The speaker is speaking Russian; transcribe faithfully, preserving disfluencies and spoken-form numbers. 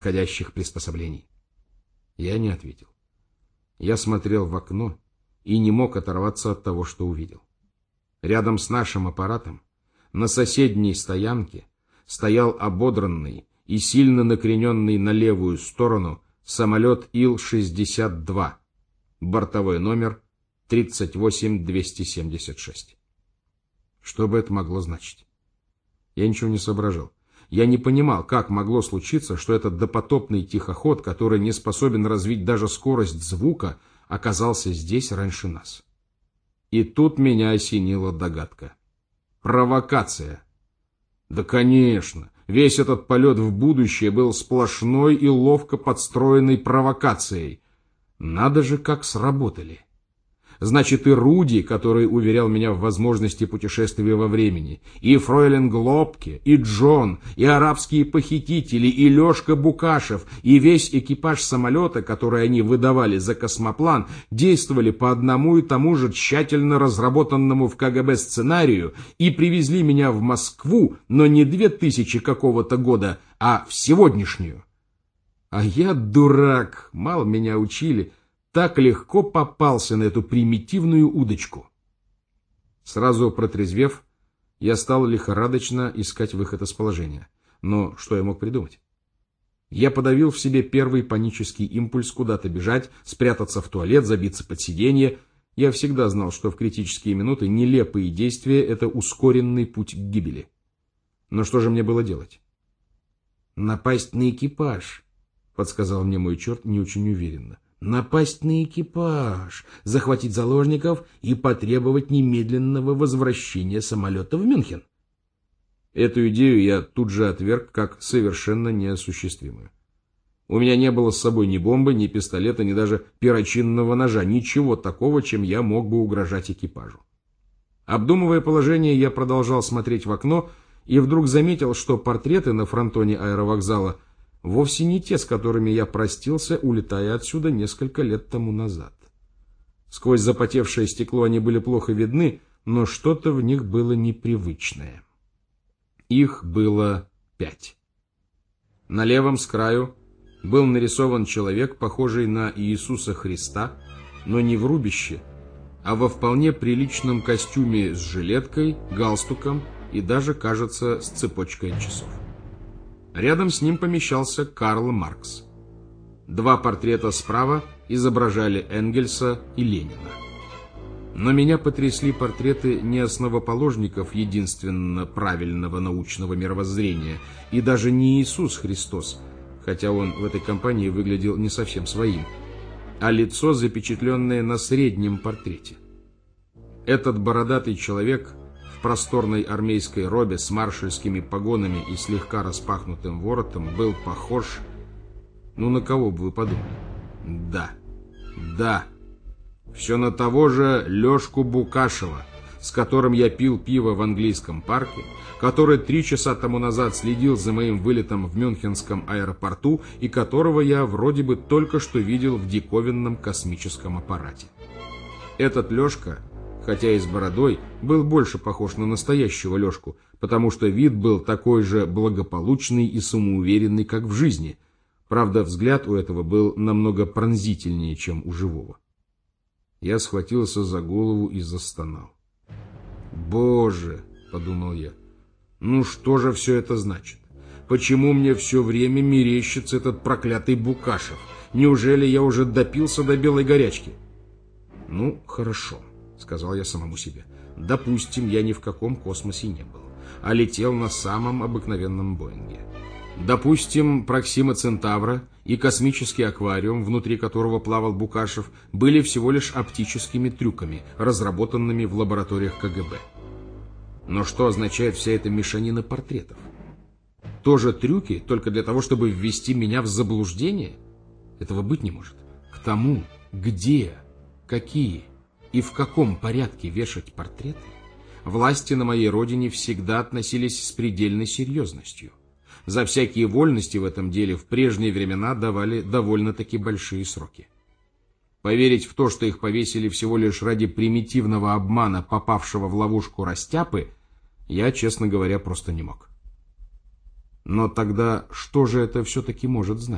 подходящих приспособлений. Я не ответил. Я смотрел в окно и не мог оторваться от того, что увидел. Рядом с нашим аппаратом на соседней стоянке стоял ободранный и сильно накрененный на левую сторону самолет Ил шестьдесят два, бортовой номер тридцать восемь двести семьдесят шесть. Что бы это могло значить? Я ничего не соображал. Я не понимал, как могло случиться, что этот допотопный тихоход, который не способен развить даже скорость звука, оказался здесь раньше нас. И тут меня осенила догадка. Провокация. Да, конечно, весь этот полет в будущее был сплошной и ловко подстроенной провокацией. Надо же, как сработали. Значит, и Руди, который уверял меня в возможности путешествия во времени, и фройлен Глобке, и Джон, и арабские похитители, и Лешка Букашев, и весь экипаж самолета, который они выдавали за космоплан, действовали по одному и тому же тщательно разработанному в ка гэ бэ сценарию и привезли меня в Москву, но не две тысячи какого-то года, а в сегодняшнюю. А я, дурак, мало меня учили, так легко попался на эту примитивную удочку. Сразу протрезвев, я стал лихорадочно искать выход из положения. Но что я мог придумать? Я подавил в себе первый панический импульс куда-то бежать, спрятаться в туалет, забиться под сиденье. Я всегда знал, что в критические минуты нелепые действия — это ускоренный путь к гибели. Но что же мне было делать? «Напасть на экипаж», — подсказал мне мой черт не очень уверенно. Напасть на экипаж, захватить заложников и потребовать немедленного возвращения самолета в Мюнхен. Эту идею я тут же отверг как совершенно неосуществимую. У меня не было с собой ни бомбы, ни пистолета, ни даже перочинного ножа, ничего такого, чем я мог бы угрожать экипажу. Обдумывая положение, я продолжал смотреть в окно и вдруг заметил, что портреты на фронтоне аэровокзала вовсе не те, с которыми я простился, улетая отсюда несколько лет тому назад. Сквозь запотевшее стекло они были плохо видны, но что-то в них было непривычное. Их было пять. На левом с краю был нарисован человек, похожий на Иисуса Христа, но не в рубище, а во вполне приличном костюме с жилеткой, галстуком и даже, кажется, с цепочкой от часов. Рядом с ним помещался Карл Маркс. Два портрета справа изображали Энгельса и Ленина. Но меня потрясли портреты не основоположников единственно правильного научного мировоззрения и даже не Иисус Христос, хотя он в этой компании выглядел не совсем своим, а лицо, запечатленное на среднем портрете. Этот бородатый человек в просторной армейской робе с маршальскими погонами и слегка распахнутым воротом был похож... Ну, на кого бы вы подумали? Да, да, все на того же Лешку Букашева, с которым я пил пиво в английском парке, который три часа тому назад следил за моим вылетом в Мюнхенском аэропорту и которого я вроде бы только что видел в диковинном космическом аппарате. Этот Лешка, хотя и с бородой, был больше похож на настоящего Лешку, потому что вид был такой же благополучный и самоуверенный, как в жизни. Правда, взгляд у этого был намного пронзительнее, чем у живого. Я схватился за голову и застонал. «Боже!» — подумал я. «Ну что же все это значит? Почему мне все время мерещится этот проклятый Букашев? Неужели я уже допился до белой горячки?» «Ну, хорошо», — сказал я самому себе. «Допустим, я ни в каком космосе не был, а летел на самом обыкновенном Боинге. Допустим, Проксима Центавра и космический аквариум, внутри которого плавал Букашев, были всего лишь оптическими трюками, разработанными в лабораториях ка гэ бэ. Но что означает вся эта мешанина портретов? Тоже трюки, только для того, чтобы ввести меня в заблуждение? Этого быть не может. К тому, где, какие и в каком порядке вешать портреты, власти на моей родине всегда относились с предельной серьезностью. За всякие вольности в этом деле в прежние времена давали довольно-таки большие сроки. Поверить в то, что их повесили всего лишь ради примитивного обмана, попавшего в ловушку растяпы, я, честно говоря, просто не мог. Но тогда что же это все-таки может значить?